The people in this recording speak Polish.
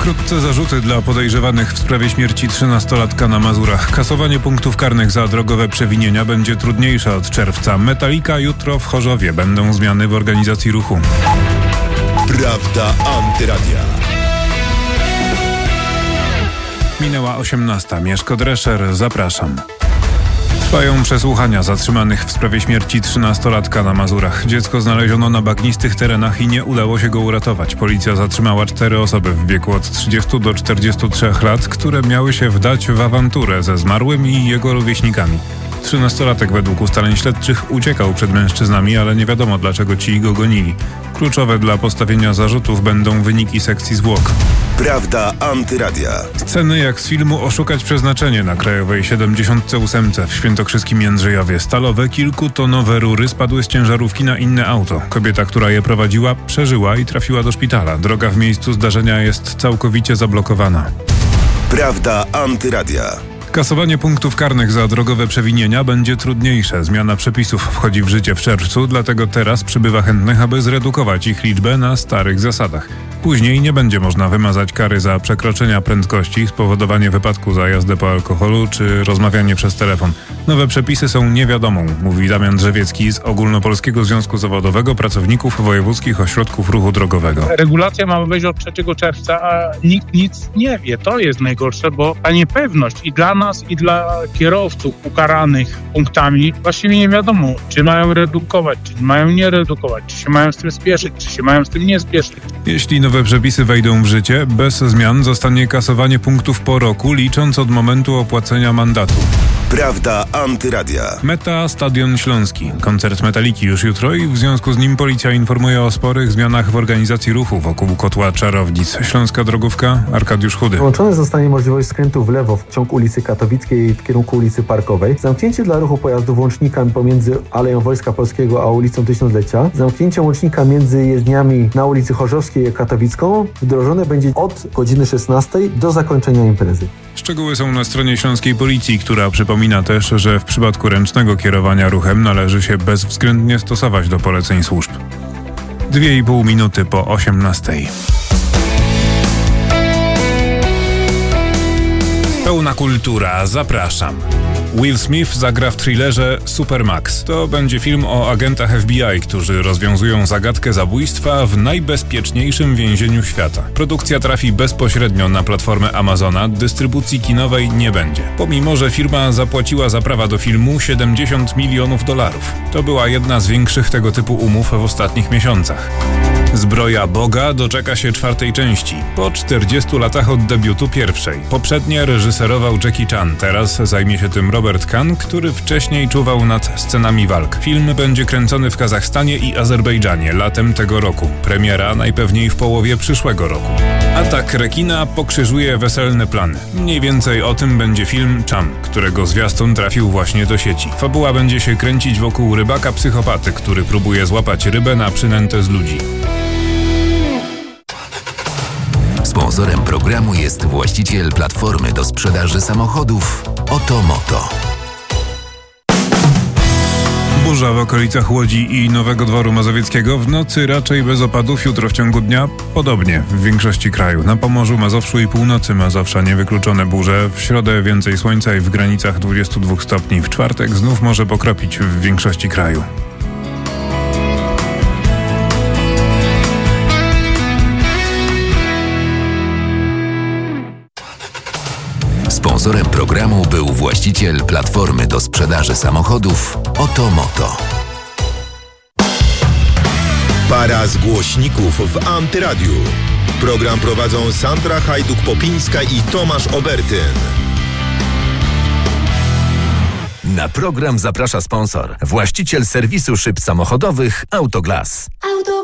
Wkrótce zarzuty dla podejrzewanych w sprawie śmierci 13-latka na Mazurach. Kasowanie punktów karnych za drogowe przewinienia będzie trudniejsze od czerwca. Metallica jutro w Chorzowie. Będą zmiany w organizacji ruchu. Prawda Antyradia. Minęła 18. Mieszko Drescher, zapraszam. Trwają przesłuchania zatrzymanych w sprawie śmierci 13-latka na Mazurach. Dziecko znaleziono na bagnistych terenach i nie udało się go uratować. Policja zatrzymała 4 osoby w wieku od 30 do 43 lat, które miały się wdać w awanturę ze zmarłym i jego rówieśnikami. 13-latek według ustaleń śledczych uciekał przed mężczyznami, ale nie wiadomo dlaczego ci go gonili. Kluczowe dla postawienia zarzutów będą wyniki sekcji zwłok. Prawda Antyradia. Sceny jak z filmu Oszukać przeznaczenie na Krajowej 78 w Świętokrzyskim Jędrzejowie. Stalowe, kilkutonowe rury spadły z ciężarówki na inne auto. Kobieta, która je prowadziła, przeżyła i trafiła do szpitala. Droga w miejscu zdarzenia jest całkowicie zablokowana. Prawda Antyradia. Kasowanie punktów karnych za drogowe przewinienia będzie trudniejsze. Zmiana przepisów wchodzi w życie w czerwcu, dlatego teraz przybywa chętnych, aby zredukować ich liczbę na starych zasadach. Później nie będzie można wymazać kary za przekroczenia prędkości, spowodowanie wypadku za jazdę po alkoholu czy rozmawianie przez telefon. Nowe przepisy są niewiadomą, mówi Damian Drzewiecki z Ogólnopolskiego Związku Zawodowego Pracowników Wojewódzkich Ośrodków Ruchu Drogowego. Regulacja ma wejść od 3 czerwca, a nikt nic nie wie. To jest najgorsze, bo ta niepewność i dla nas, i dla kierowców ukaranych punktami właściwie nie wiadomo, czy mają redukować, czy mają nie redukować, czy się mają z tym spieszyć, czy się mają z tym nie spieszyć. Jeśli nowe przepisy wejdą w życie, bez zmian zostanie kasowanie punktów po roku, licząc od momentu opłacenia mandatu. Prawda Antyradia. Meta Stadion Śląski. Koncert Metalliki już jutro i w związku z nim policja informuje o sporych zmianach w organizacji ruchu wokół kotła Czarownic. Śląska drogówka, Arkadiusz Chudy. Włączone zostanie możliwość skrętu w lewo w ciąg ulicy Katowickiej w kierunku ulicy Parkowej. Zamknięcie dla ruchu pojazdów łącznika pomiędzy Aleją Wojska Polskiego a ulicą Tysiąclecia. Zamknięcie łącznika między jezdniami na ulicy Chorzowskiej a Katowicką wdrożone będzie od godziny 16 do zakończenia imprezy. Szczegóły są na stronie Śląskiej Policji, która przypomina też, że w przypadku ręcznego kierowania ruchem należy się bezwzględnie stosować do poleceń służb. 2,5 minuty po 18. Pełna kultura, zapraszam. Will Smith zagra w thrillerze Supermax. To będzie film o agentach FBI, którzy rozwiązują zagadkę zabójstwa w najbezpieczniejszym więzieniu świata. Produkcja trafi bezpośrednio na platformę Amazona, dystrybucji kinowej nie będzie. Pomimo, że firma zapłaciła za prawa do filmu $70 milionów. To była jedna z większych tego typu umów w ostatnich miesiącach. Zbroja Boga doczeka się 4. części, po 40 latach od debiutu pierwszej. Poprzednie reżyserował Jackie Chan, teraz zajmie się tym Robert Kahn, który wcześniej czuwał nad scenami walk. Film będzie kręcony w Kazachstanie i Azerbejdżanie latem tego roku. Premiera najpewniej w połowie przyszłego roku. Atak rekina pokrzyżuje weselne plany. Mniej więcej o tym będzie film Cham, którego zwiastun trafił właśnie do sieci. Fabuła będzie się kręcić wokół rybaka psychopaty, który próbuje złapać rybę na przynętę z ludzi. Sponsorem programu jest właściciel platformy do sprzedaży samochodów Otomoto. Burza w okolicach Łodzi i Nowego Dworu Mazowieckiego. W nocy raczej bez opadów, jutro w ciągu dnia podobnie w większości kraju. Na Pomorzu, Mazowszu i północy Mazowsza niewykluczone burze. W środę więcej słońca i w granicach 22 stopni. W czwartek znów może pokropić w większości kraju. Sponsorem programu był właściciel platformy do sprzedaży samochodów Otomoto. Para z głośników w Antyradiu. Program prowadzą Sandra Hajduk-Popińska i Tomasz Obertyn. Na program zaprasza sponsor, właściciel serwisu szyb samochodowych Autoglas.